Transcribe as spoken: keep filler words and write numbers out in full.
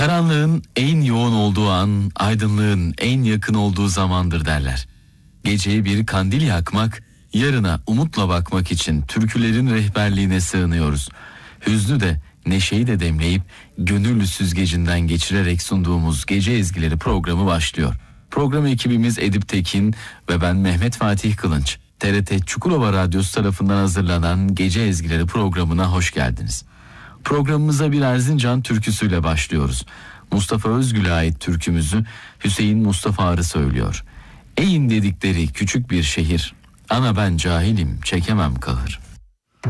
Karanlığın en yoğun olduğu an, aydınlığın en yakın olduğu zamandır derler. Geceye bir kandil yakmak, yarına umutla bakmak için türkülerin rehberliğine sığınıyoruz. Hüznü de, neşeyi de demleyip, gönüllü süzgecinden geçirerek sunduğumuz Gece Ezgileri programı başlıyor. Program ekibimiz Edip Tekin ve ben Mehmet Fatih Kılınç. T R T Çukurova Radyosu tarafından hazırlanan Gece Ezgileri programına hoş geldiniz. Programımıza bir Erzincan türküsüyle başlıyoruz. Mustafa Özgül'e ait türkümüzü Hüseyin Mustafa Arı söylüyor. Eyin dedikleri küçük bir şehir, ana ben cahilim çekemem kahır.